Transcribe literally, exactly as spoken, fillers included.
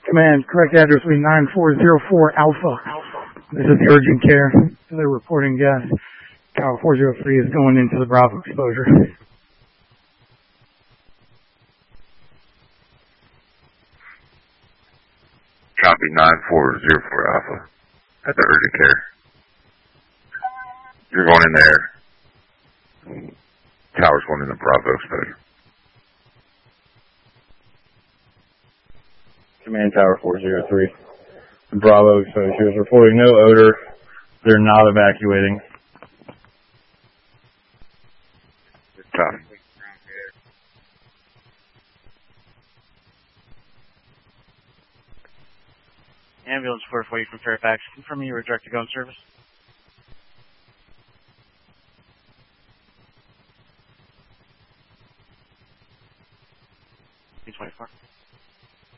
Command, correct address will be nine four zero four Alpha. This is the urgent care. They're reporting gas. Tower four zero three is going into the Bravo exposure. Copy nine four zero four Alpha at the urgent care. You're going in there. Tower's going in the Bravo exposure. Command Tower four zero three. The Bravo exposure is reporting no odor. They're not evacuating. Copy. Ambulance four forty from Fairfax. Confirming you were direct to go in service. P twenty-four.